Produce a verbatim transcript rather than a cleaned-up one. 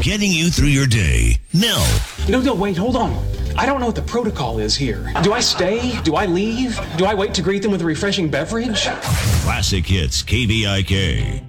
getting you through your day. Mel. No, no, wait, hold on. I don't know what the protocol is here. Do I stay? Do I leave? Do I wait to greet them with a refreshing beverage? Classic Hits K V I K.